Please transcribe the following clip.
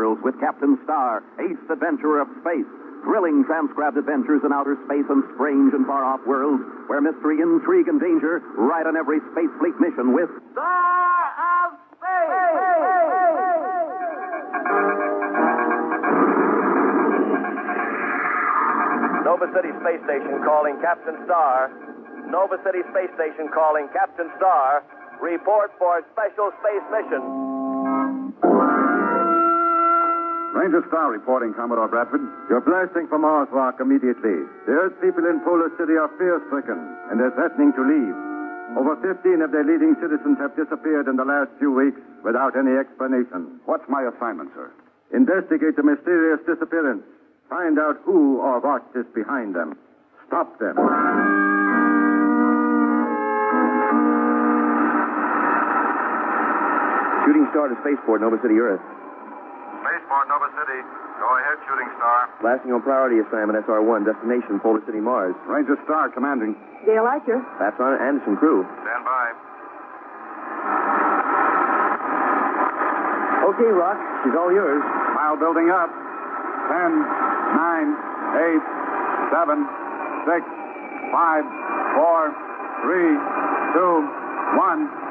worlds with Captain Star, ace adventurer of space. Thrilling transcribed adventures in outer space and strange and far-off worlds where mystery, intrigue, and danger ride on every space fleet mission with Star of Space! Nova City Space Station calling Captain Star. Nova City Space Station calling Captain Star. Report for special space mission. Ranger Star reporting, Commodore Bradford. You're blasting for Mars Rock immediately. The Earth people in Polar City are fear-stricken, and they're threatening to leave. Over 15 of their leading citizens have disappeared in the last few weeks without any explanation. What's my assignment, sir? Investigate the mysterious disappearance. Find out who or what is behind them. Stop them. Shooting Star to Spaceport, Nova City, Earth. Spaceport, Nova City. Go ahead, Shooting Star. Blasting on priority assignment, SR-1. Destination, Polar City, Mars. Ranger Star commanding. Dale Archer. That's on Anderson crew. Stand by. Okay, Rock. She's all yours. Pile building up. 10, 9, 8, 7, 6, 5, 4, 3, 2, 1.